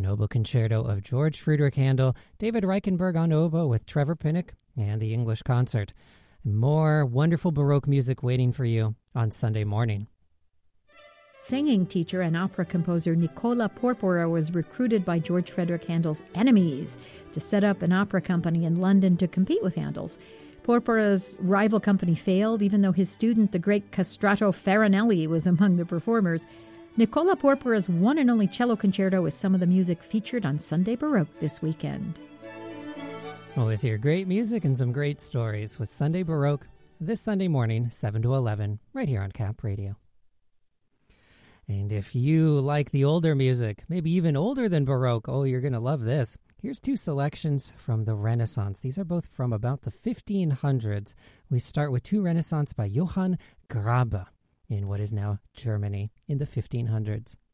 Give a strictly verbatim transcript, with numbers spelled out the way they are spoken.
Oboe Concerto of George Friedrich Handel, David Reichenberg on oboe with Trevor Pinnock, and the English Concert. More wonderful Baroque music waiting for you on Sunday morning. Singing teacher and opera composer Nicola Porpora was recruited by George Frederick Handel's enemies to set up an opera company in London to compete with Handel's. Porpora's rival company failed, even though his student, the great Castrato Farinelli, was among the performers. Nicola Porpora's one and only cello concerto is some of the music featured on Sunday Baroque this weekend. Always hear great music and some great stories with Sunday Baroque this Sunday morning, seven to eleven, right here on Cap Radio. And if you like the older music, maybe even older than Baroque, oh, you're going to love this. Here's two selections from the Renaissance. These are both from about the fifteen hundreds. We start with two Renaissance by Johann Grabe in what is now Germany in the fifteen hundreds.